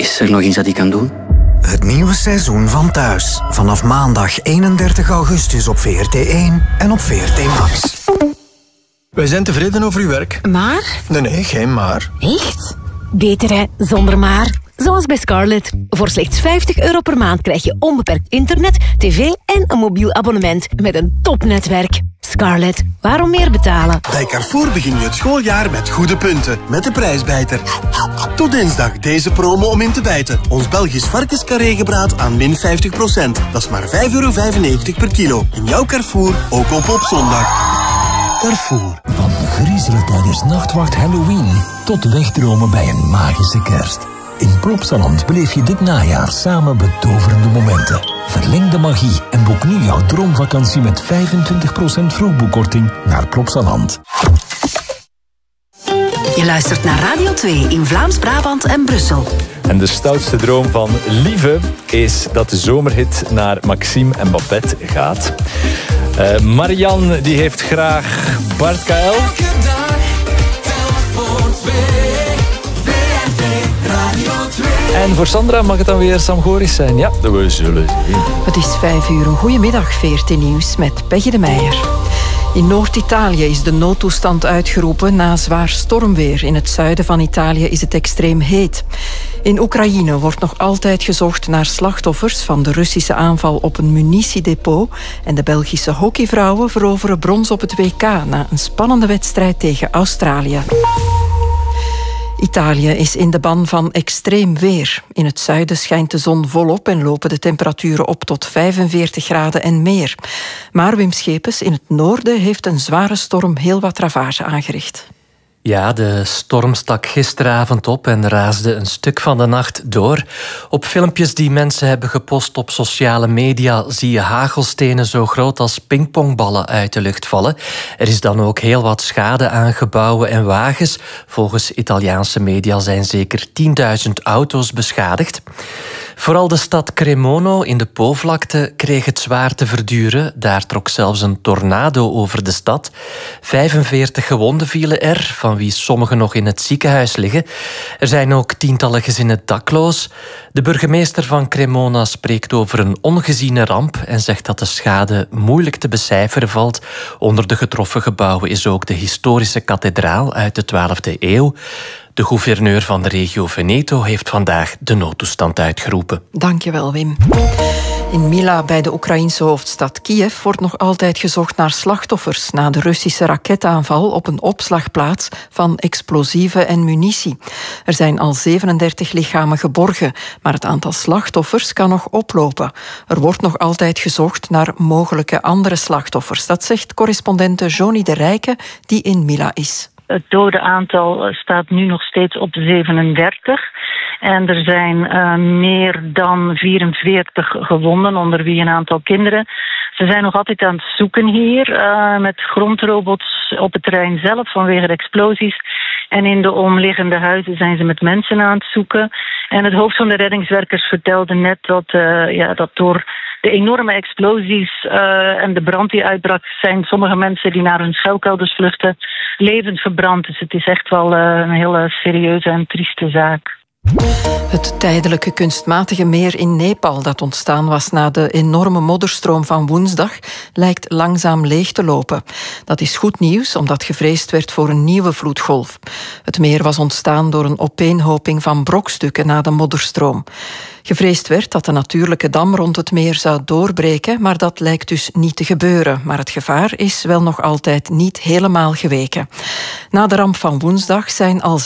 Is er nog iets dat ik kan doen? Het nieuwe seizoen van Thuis. Vanaf maandag 31 augustus op VRT1 en op VRT Max. Wij zijn tevreden over uw werk. Maar? Nee, geen maar. Echt? Beter hè, zonder maar. Zoals bij Scarlet. Voor slechts €50 per maand krijg je onbeperkt internet, tv en een mobiel abonnement met een topnetwerk. Scarlet, waarom meer betalen? Bij Carrefour begin je het schooljaar met goede punten. Met de prijsbijter. Tot dinsdag deze promo om in te bijten. Ons Belgisch varkenscarré-gebraad aan min 50%. Dat is maar €5,95 per kilo. In jouw Carrefour, ook op zondag. Carrefour. Van griezelen tijdens Nachtwacht Halloween tot wegdromen bij een magische kerst. In Plopsaland beleef je dit najaar samen betoverende momenten. Verleng de magie en boek nu jouw droomvakantie met 25% vroegboekkorting naar Plopsaland. Je luistert naar Radio 2 in Vlaams-Brabant en Brussel. En de stoutste droom van Lieve is dat de zomerhit naar Maxime en Babette gaat. Marianne die heeft graag Bart KL. Elke dag, tel voor 2. VRT Radio 2. En voor Sandra mag het dan weer Sam Goris zijn. Ja, we zullen zien. Het is 5:00. Een goedemiddag, VRT Nieuws met Peggy de Meijer. In Noord-Italië is de noodtoestand uitgeroepen na zwaar stormweer. In het zuiden van Italië is het extreem heet. In Oekraïne wordt nog altijd gezocht naar slachtoffers van de Russische aanval op een munitiedepot. En de Belgische hockeyvrouwen veroveren brons op het WK na een spannende wedstrijd tegen Australië. Italië is in de ban van extreem weer. In het zuiden schijnt de zon volop en lopen de temperaturen op tot 45 graden en meer. Maar Wim Schepens, in het noorden heeft een zware storm heel wat ravage aangericht. Ja, de storm stak gisteravond op en raasde een stuk van de nacht door. Op filmpjes die mensen hebben gepost op sociale media zie je hagelstenen zo groot als pingpongballen uit de lucht vallen. Er is dan ook heel wat schade aan gebouwen en wagens. Volgens Italiaanse media zijn zeker 10.000 auto's beschadigd. Vooral de stad Cremona in de Po-vlakte kreeg het zwaar te verduren. Daar trok zelfs een tornado over de stad. 45 gewonden vielen er, van wie sommigen nog in het ziekenhuis liggen. Er zijn ook tientallen gezinnen dakloos. De burgemeester van Cremona spreekt over een ongeziene ramp en zegt dat de schade moeilijk te becijferen valt. Onder de getroffen gebouwen is ook de historische kathedraal uit de 12e eeuw. De gouverneur van de regio Veneto heeft vandaag de noodtoestand uitgeroepen. Dankjewel, Wim. In Mila, bij de Oekraïnse hoofdstad Kiev, wordt nog altijd gezocht naar slachtoffers na de Russische raketaanval op een opslagplaats van explosieven en munitie. Er zijn al 37 lichamen geborgen, maar het aantal slachtoffers kan nog oplopen. Er wordt nog altijd gezocht naar mogelijke andere slachtoffers. Dat zegt correspondente Joni de Rijke, die in Mila is. Het dodenaantal staat nu nog steeds op 37. En er zijn meer dan 44 gewonden, onder wie een aantal kinderen. Ze zijn nog altijd aan het zoeken hier met grondrobots op het terrein zelf vanwege de explosies. En in de omliggende huizen zijn ze met mensen aan het zoeken. En het hoofd van de reddingswerkers vertelde net dat door de enorme explosies en de brand die uitbrak, zijn sommige mensen die naar hun schuilkelders vluchten levend verbrand. Dus het is echt wel een hele serieuze en trieste zaak. Het tijdelijke kunstmatige meer in Nepal dat ontstaan was na de enorme modderstroom van woensdag lijkt langzaam leeg te lopen. Dat is goed nieuws omdat gevreesd werd voor een nieuwe vloedgolf. Het meer was ontstaan door een opeenhoping van brokstukken na de modderstroom. Gevreesd werd dat de natuurlijke dam rond het meer zou doorbreken, maar dat lijkt dus niet te gebeuren. Maar het gevaar is wel nog altijd niet helemaal geweken. Na de ramp van woensdag zijn al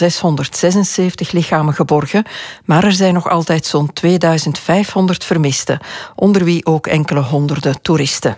676 lichamen geborgen, maar er zijn nog altijd zo'n 2500 vermisten, onder wie ook enkele honderden toeristen.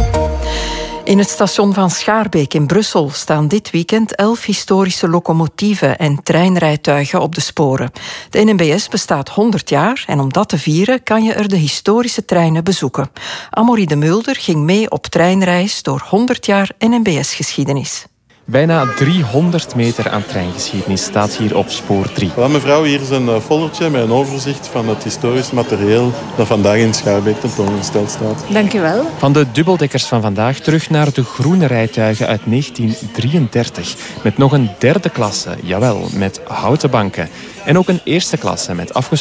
In het station van Schaarbeek in Brussel staan dit weekend 11 historische locomotieven en treinrijtuigen op de sporen. De NMBS bestaat 100 jaar en om dat te vieren kan je er de historische treinen bezoeken. Amory de Mulder ging mee op treinreis door 100 jaar NMBS-geschiedenis. Bijna 300 meter aan treingeschiedenis staat hier op spoor 3. Voilà, mevrouw, hier is een foldertje met een overzicht van het historisch materieel dat vandaag in Schaarbeek tentoongesteld staat. Dank u wel. Van de dubbeldekkers van vandaag terug naar de groene rijtuigen uit 1933. Met nog een derde klasse, jawel, met houten banken. En ook een eerste klasse met